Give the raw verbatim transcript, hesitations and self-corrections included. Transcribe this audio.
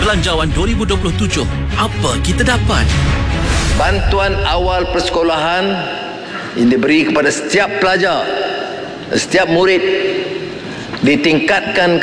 Belanjawan dua ribu dua puluh tujuh, apa kita dapat? Bantuan awal persekolahan yang diberi kepada setiap pelajar, setiap murid, ditingkatkan